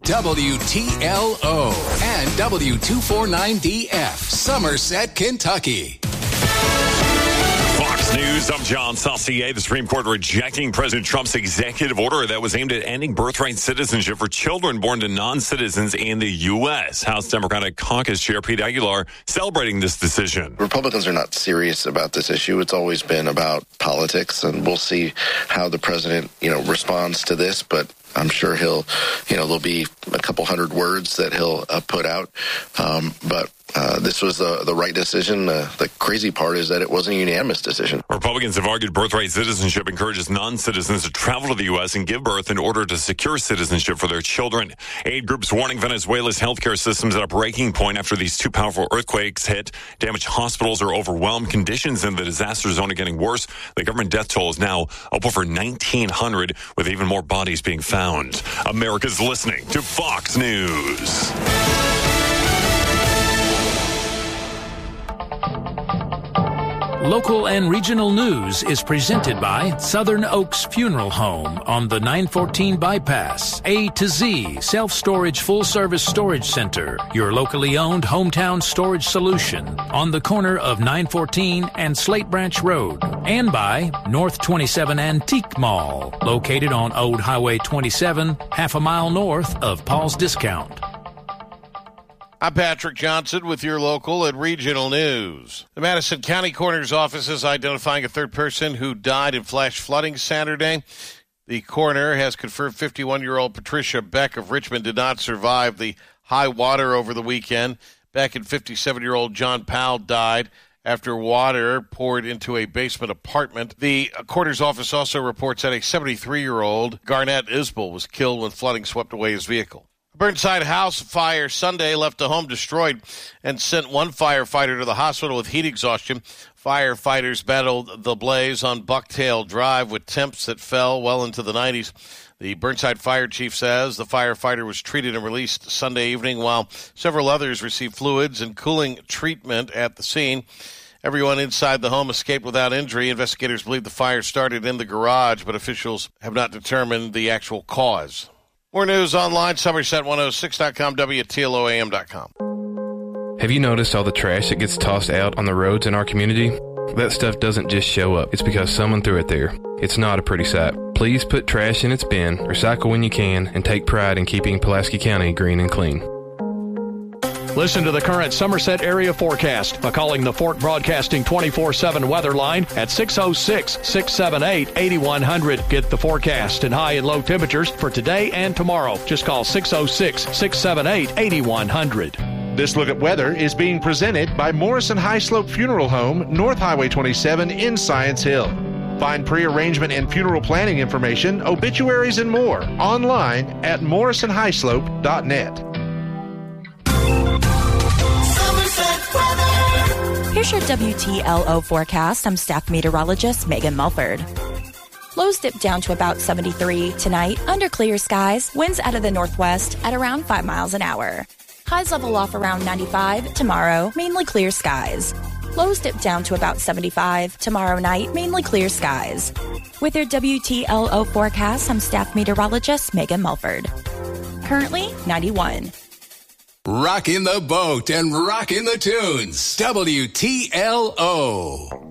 WTLO and W249DF, Somerset, Kentucky. Fox News, I'm John Saucier. The Supreme Court rejecting President Trump's executive order that was aimed at ending birthright citizenship for children born to non-citizens in the U.S. House Democratic Caucus Chair Pete Aguilar celebrating this decision. Republicans are not serious about this issue. It's always been about politics, and we'll see how the president, responds to this, but I'm sure there'll be a couple hundred words that he'll put out. But this was the right decision. The crazy part is that it wasn't a unanimous decision. Republicans have argued birthright citizenship encourages non-citizens to travel to the U.S. and give birth in order to secure citizenship for their children. Aid groups warning Venezuela's healthcare system's at a breaking point after these two powerful earthquakes hit. Damaged hospitals are overwhelmed. Conditions in the disaster zone are getting worse. The government death toll is now up over 1,900, with even more bodies being found. America's listening to Fox News. Local and regional news is presented by Southern Oaks Funeral Home on the 914 bypass. A to Z Self-Storage Full-Service Storage Center, your locally owned hometown storage solution on the corner of 914 and Slate Branch Road. And by North 27 Antique Mall, located on Old Highway 27, half a mile north of Paul's Discount. I'm Patrick Johnson with your local and regional news. The Madison County Coroner's Office is identifying a third person who died in flash flooding Saturday. The coroner has confirmed 51-year-old Patricia Beck of Richmond did not survive the high water over the weekend. Beck and 57-year-old John Powell died after water poured into a basement apartment. The coroner's office also reports that a 73-year-old Garnett Isbell was killed when flooding swept away his vehicle. Burnside house fire Sunday left the home destroyed and sent one firefighter to the hospital with heat exhaustion. Firefighters battled the blaze on Bucktail Drive with temps that fell well into the 90s. The Burnside fire chief says the firefighter was treated and released Sunday evening while several others received fluids and cooling treatment at the scene. Everyone inside the home escaped without injury. Investigators believe the fire started in the garage, but officials have not determined the actual cause. More news online, Somerset106.com, WTLOAM.com. Have you noticed all the trash that gets tossed out on the roads in our community? That stuff doesn't just show up. It's because someone threw it there. It's not a pretty sight. Please put trash in its bin, recycle when you can, and take pride in keeping Pulaski County green and clean. Listen to the current Somerset area forecast by calling the Fort Broadcasting 24/7 weather line at 606-678-8100. Get the forecast and high and low temperatures for today and tomorrow. Just call 606-678-8100. This look at weather is being presented by Morrison High Slope Funeral Home, North Highway 27 in Science Hill. Find pre-arrangement and funeral planning information, obituaries, and more online at morrisonhighslope.net. Here's your WTLO forecast. I'm staff meteorologist Megan Mulford. Lows dip down to about 73 tonight under clear skies. Winds out of the northwest at around 5 miles an hour. Highs level off around 95 tomorrow, mainly clear skies. Lows dip down to about 75 tomorrow night, mainly clear skies. With your WTLO forecast, I'm staff meteorologist Megan Mulford. Currently 91. Rockin' the boat and rockin' the tunes. WTLO.